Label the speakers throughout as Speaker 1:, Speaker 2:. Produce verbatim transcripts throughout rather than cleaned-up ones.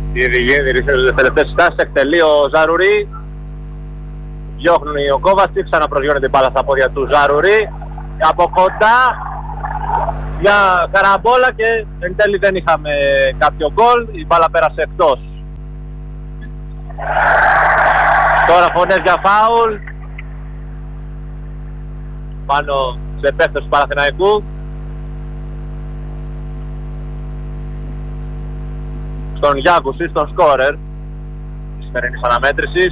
Speaker 1: Οι τελευταίες στάσεις εκτελεί ο Ζαρουρί. Διώχνει ο Κόβατσικ, ξαναπροσγειώνει την μπάλα στα πόδια του Ζαρουρί. Από κοντά μια καραμπόλα και εν τέλει δεν είχαμε κάποιο γκολ. Η μπάλα πέρασε εκτός. Τώρα φωνές για φάουλ πάνω σε επέκταση του Παναθηναϊκού. Στον Γιάκουσι, στον σκόρερ της σημερινής αναμέτρησης.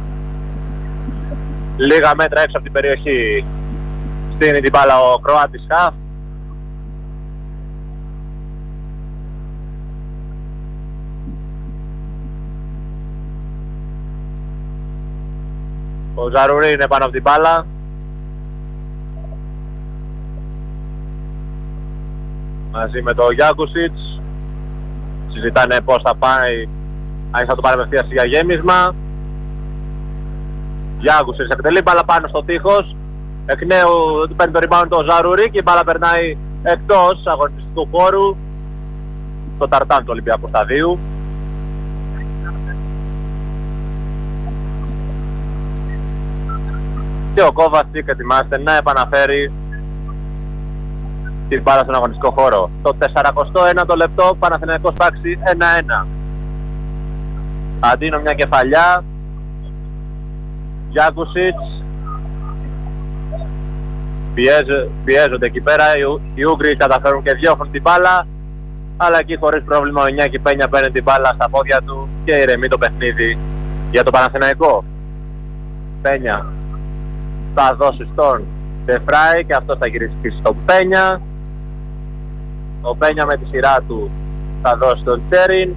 Speaker 1: Λίγα μέτρα έξω από την περιοχή στείνει την μπάλα ο Κροάτης χαφ. Ο Ζαρουρί είναι πάνω από την μπάλα. Μαζί με τον Γιάκουσιτς συζητάνε πώς θα πάει, αν θα το πάρει απευθείας για γέμισμα. Γιάκουσιτς εκτελεί μπάλα πάνω στο τείχος. Εκ νέου παίρνει το rebound το Ζαρουρί και η μπάλα περνάει εκτός αγωνιστικού χώρου στο ταρτάν του Ολυμπιακού Σταδίου. Και ο Κόβατσικ ετοιμάζεται να επαναφέρει την μπάλα στον αγωνιστικό χώρο. Το σαράντα ένα λεπτό, Παναθηναϊκός τάξη ένα ένα. Αντίνω μια κεφαλιά. Γιάκουσιτς. Πιέζ, πιέζονται εκεί πέρα. Οι Ούγγροι καταφέρουν και διώχνουν την μπάλα. Αλλά εκεί χωρίς πρόβλημα ο Νιάκη Πένια παίρνει την μπάλα στα πόδια του και ηρεμεί το παιχνίδι για το Παναθηναϊκό. Πένια θα δώσει στον Ντεφράι και αυτός θα γυρίσει πίσω στον Πένια. Ο Πένια με τη σειρά του θα δώσει τον Τσέριν.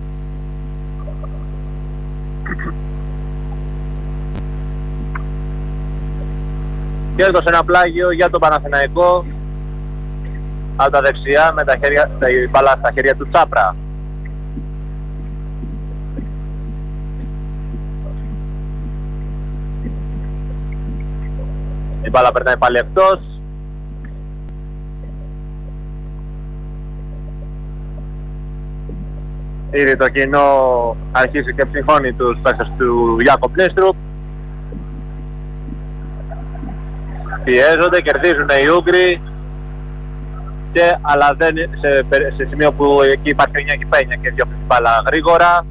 Speaker 1: Και έδωσε ένα πλάγιο για τον Παναθηναϊκό από τα δεξιά με τα χέρια, τα μπάλα στα χέρια του Τσάπρα. Η μπάλα περνάει πάλι εκτός. Ήδη το κοινό αρχίζει και ψυχώνει τους παίκτες του Γιάκοπ Νίστρουπ. Πιέζονται, κερδίζουν οι Ούγγροι. Και, αλλά δεν σε, σε σημείο που εκεί υπάρχει μια Κυπένια και διώχνει την μπάλα γρήγορα.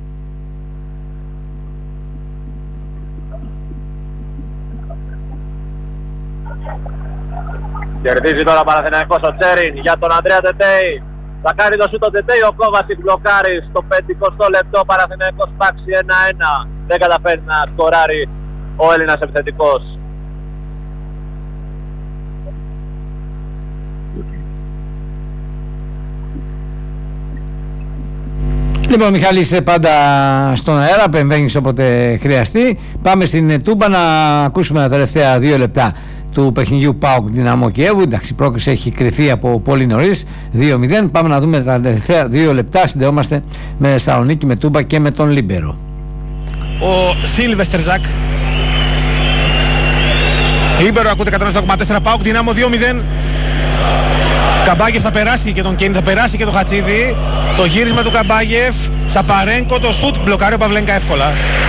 Speaker 1: Κερδίζει τώρα ο Παναθηναϊκός ο Τσέριν για τον Ανδρέα Τετέι. Θα κάνει το σούτο Τετέι, ο Κόβατσικ μπλοκάρει στο πενηκοστό λεπτό. Παναθηναϊκός τάξη ένα ένα. Δεν καταφέρει να σκοράρει ο Έλληνας επιθετικός.
Speaker 2: Λοιπόν, Μιχάλη, είσαι πάντα στον αέρα, επεμβαίνεις όποτε χρειαστεί. Πάμε στην Τούμπα να ακούσουμε τα τελευταία δύο λεπτά του παιχνιδιού ΠΑΟΚ Δυναμό Κιέβου. Εντάξει, η πρόκριση έχει κρυφθεί από πολύ νωρίς, δύο μηδέν. Πάμε να δούμε τα τελευταία δύο λεπτά. Συνδεόμαστε με Θεσσαλονίκη, με Τούμπα και με τον Λίμπερο.
Speaker 3: Ο Σίλβεστερ Ζακ. Λίμπερο, ακούτε εκατόν επτά κόμμα τέσσερα. ΠΑΟΚ Δυναμό δύο μηδέν. Καμπάγεφ θα περάσει και τον Κέιν, θα περάσει και τον Χατσίδη. Το γύρισμα του Καμπάγεφ, Σαπαρένκο, το σουτ, μπλοκάρει ο Παυλένκα εύκολα.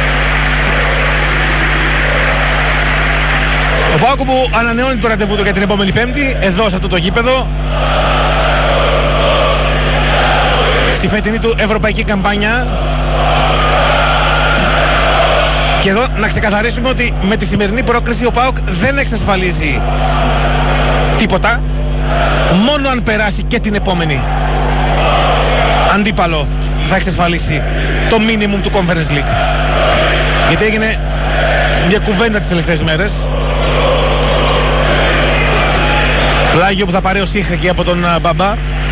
Speaker 3: Ο ΠΑΟΚ που ανανεώνει το ραντεβού του για την επόμενη Πέμπτη, εδώ σε αυτό το γήπεδο. Στη φετινή του ευρωπαϊκή καμπάνια. Και εδώ να ξεκαθαρίσουμε ότι με τη σημερινή πρόκριση ο ΠΑΟΚ δεν εξασφαλίζει τίποτα. Μόνο αν περάσει και την επόμενη αντίπαλο θα εξασφαλίσει το minimum του Conference League. Γιατί έγινε μια κουβέντα τις τελευταίες μέρες. Πλάγιο που θα πάρει ο Σίχα και από τον uh, Μπαμπά.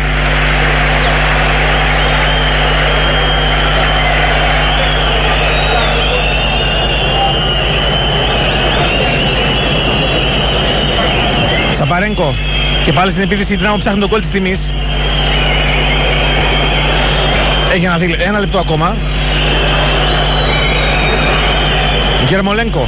Speaker 3: Σαπαρένκο. Και πάλι στην επίθεση η Δυναμό ψάχνει τον γκολ της τιμής. Έχει ένα, δι... ένα λεπτό ακόμα. Γερμολένκο.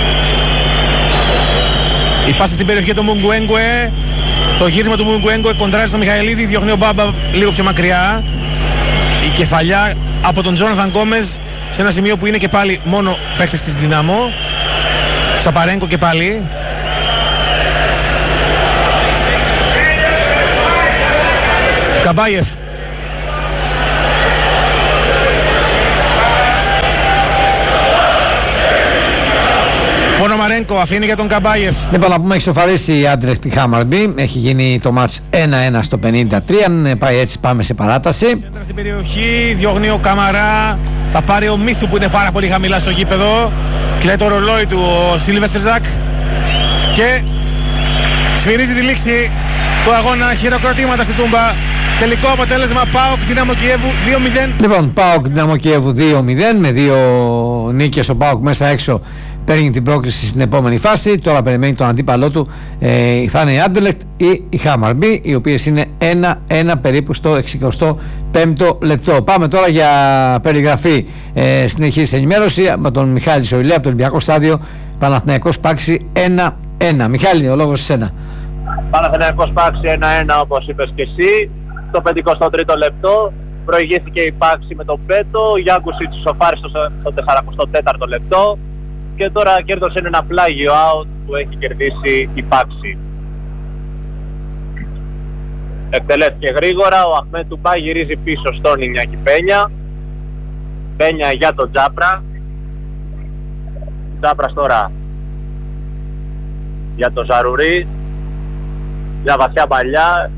Speaker 3: Η πάσα στην περιοχή του Μουγκουέγκουε. Το γύρισμα του Μουγκουέγκουε κοντράζει στο Μιχαηλίδη. Διώχνει ο Μπάμπα λίγο πιο μακριά. Η κεφαλιά από τον Τζόναθαν Γκόμεζ σε ένα σημείο που είναι και πάλι μόνο παίκτης της Δυναμό. Σαπαρένκο και πάλι. Καμπάγεφ. Πονομαρένκο αφήνει για τον Καμπάγεφ.
Speaker 2: Λοιπόν, να πούμε, έχει σοφαρίσει η Άντρεχτ τη Χάμαρμπι. Έχει γίνει το μάτς ένα ένα στο πενήντα τρία. Αν πάει έτσι, πάμε σε παράταση.
Speaker 3: Σέντρα στην περιοχή, διώχνει ο Καμαρά. Θα πάρει ο Μίθου που είναι πάρα πολύ χαμηλά στο γήπεδο. Κλαίει το ρολόι του ο Σίλβεστερζακ. Και σφυρίζει τη λήξη του αγώνα. Χειροκροτήματα στην Τούμπα. Τελικό αποτέλεσμα ΠΑΟΚ Δυναμό Κιέβου δύο μηδέν.
Speaker 2: Λοιπόν, ΠΑΟΚ Δυναμό Κιέβου δύο μηδέν. Με δύο νίκες ο ΠΑΟΚ μέσα έξω παίρνει την πρόκριση στην επόμενη φάση. Τώρα περιμένει τον αντίπαλό του, ε, θα είναι η Άντελεκτ ή η Χάμαρμπι, οι οποίες είναι ένα ένα περίπου στο εξηκοστό πέμπτο λεπτό. Πάμε τώρα για περιγραφή, ε, συνεχής ενημέρωση με τον Μιχάλη Σοηλέ από το Ολυμπιακό Στάδιο. Παναθηναϊκός Πάξη ένα ένα. Μιχάλη, ο λόγος εσένα.
Speaker 1: Παναθηναϊκός Πάξη ένα ένα, όπως είπες και εσύ. Στο πενηκοστό τρίτο λεπτό προηγήθηκε η Πάξη με τον Πέτο. Ο Γιάνκουσιτς σοφάρισε στο σαραντακοστό τέταρτο λεπτό. Και τώρα κέρδωσε ένα πλάγιο out που έχει κερδίσει η Πάξη. Εκτελέθηκε γρήγορα, ο Αχμέτ Τουμπά γυρίζει πίσω στον Ινιάκη Πένια. Πένια για τον Τζάπρα. Τζάπρας τώρα για τον Ζαρουρί. Μια βαθιά παλιά.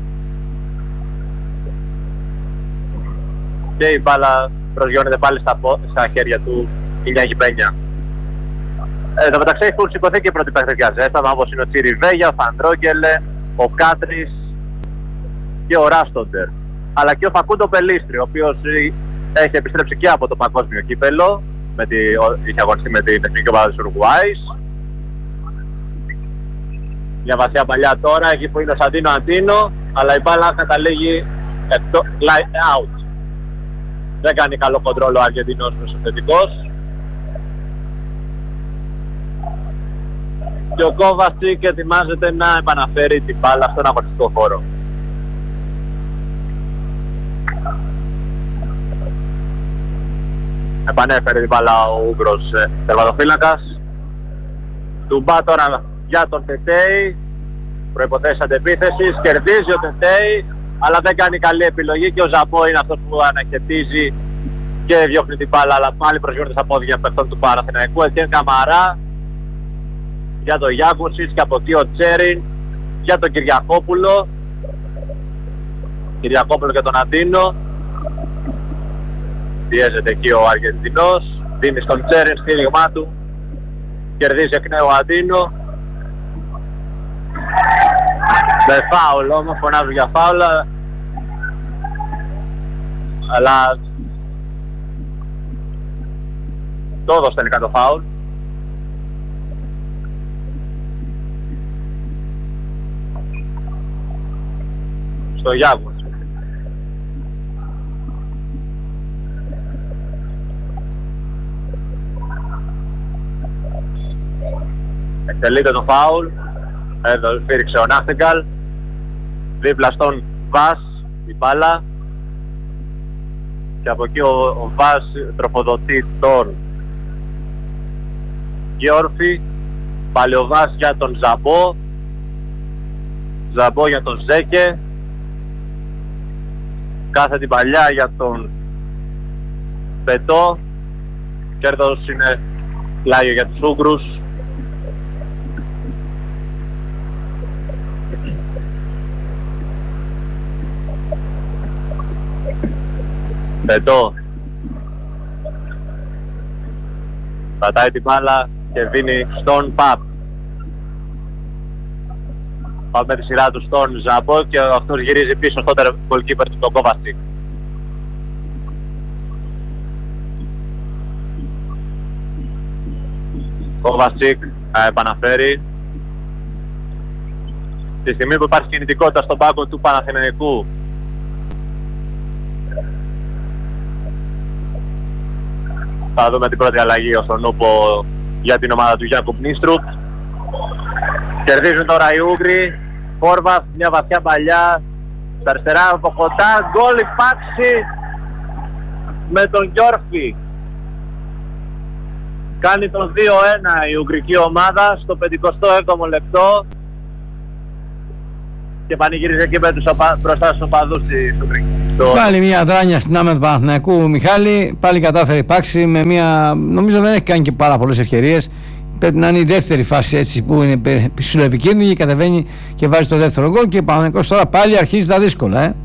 Speaker 1: Και η μπάλα προσγειώνεται πάλι στα, στα χέρια του Ινιάκη Πένια. Εν τω μεταξύ έχουν σηκωθεί και πρώτη παιχνίδια ζέσταμα, όπως είναι ο Τσίρι Βέγια, ο Φαντρόγκελε, ο Κάτρις και ο Ράστοντερ. Αλλά και ο Φακούντο Πελίστρη, ο οποίος έχει επιστρέψει και από το παγκόσμιο κύπελο, με τη, είχε αγωνιστεί με την εθνική ομάδα της Ουρουγουάης. Μια βαθιά παλιά τώρα, εκεί που είναι ο Σαντίνο Αντίνο, αλλά η μπάλα καταλήγει out. Δεν κάνει καλό κοντρόλο ο Αργεντινός μεσοθετικός. Και ο Κόβατσικ ετοιμάζεται να επαναφέρει την μπάλα στον αγωνιστικό χώρο. Επανέφερε την μπάλα ο Ούγγρος ε, τερματοφύλακας. Τουμπά τώρα για τον Τετέι. Προϋποθέσεις αντεπίθεσης. Κερδίζει ο Τετέι, αλλά δεν κάνει καλή επιλογή και ο Ζαμπό είναι αυτός που αναχαιτίζει και διώχνει την μπάλα, αλλά πάλι προσγειώνεται στα πόδια παιχτών του Παναθηναϊκού. Ετιέν Καμαρά για τον Γιάκουσιτς και από εκεί ο Τσέριν για τον Κυριακόπουλο. Κυριακόπουλο και τον Αντίνο. Πιέζεται εκεί ο Αργεντινός. Δίνει στον Τσέριν στήριγμά του. Κερδίζει εκ νέου ο Αντίνο. Με φάουλ όμως, φωνάζουν για φάουλ. Αλλά το έδωσε τελικά το φάουλ. Στο Γιάνγκος. Εκτελείται το φάουλ. Εδώ σφύριξε ο Νάχτεγκαλ. Δίπλα στον Βας η μπάλα. Και από εκεί ο, ο Βας τροφοδοτεί τον Γιόρφη. Πάλι ο Βας για τον Ζαμπό. Ζαμπό για τον Ζέκε. Κάθε την παλιά για τον Πετό. Κέρδος είναι πλάγιο για τους Ούγγρους. Πετό πατάει την μπάλα και δίνει στον Παπ. Πάμε με τη σειρά του στον Ζαμπό και αυτός γυρίζει πίσω στο goalkeeper του τον Κόβατσικ. Κόβατσικ επαναφέρει. Τη στιγμή που υπάρχει κινητικότητα στον πάγκο του Παναθηναϊκού, θα δούμε την πρώτη αλλαγή ως τον Ούπο για την ομάδα του Γιάκουμ Νίστρουτ. Κερδίζουν τώρα οι Ούγγροι. Φόρβαθ, μια βαθιά παλιά στα αριστερά από κοντά. Γκολ η Πάξη. με τον Γιόρφη. Κάνει τον δύο ένα η ουγγρική ομάδα στο πενηκοστό έβδομο λεπτό και πανηγύριζε εκεί με τους οπα... μπροστά στους οπαδούς της Ουγγρικής.
Speaker 2: Πάλι μια δράνια στην άμυνα του Παναθηναϊκού, Μιχάλη. Πάλι κατάφερε υπάρξει με μια. Νομίζω δεν έχει κάνει και πάρα πολλές ευκαιρίες. Πρέπει να είναι η δεύτερη φάση έτσι που είναι ψηλοεπικίνδυνη και κατεβαίνει και βάζει το δεύτερο γκολ. Και ο Παναθηναϊκός τώρα πάλι αρχίζει τα δύσκολα. Ε.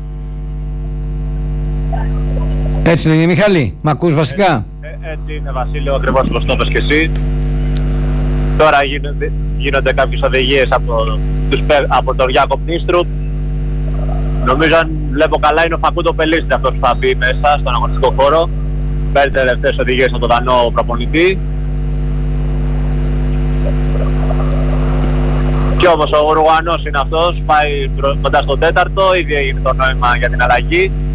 Speaker 2: Έτσι είναι, Μιχάλη. Μ' ακούς βασικά?
Speaker 1: Ε, ε, έτσι είναι, Βασίλειο, ακριβώς όπως το είπες και εσύ. Τώρα γίνονται, γίνονται κάποιες οδηγίες από, τους, από τον Γιάκοπ Νίστρουπ. Νομίζω, αν βλέπω καλά, είναι ο Φακούντο Πελίστη αυτός που θα μπει μέσα στον αγωνιστικό χώρο. Παίρνει τελευταίες οδηγίες από τον Δανό προπονητή. Και όμως ο Ουρουγανός είναι αυτός, πάει κοντά στο τέταρτο, ήδη έγινε το νόημα για την αλλαγή.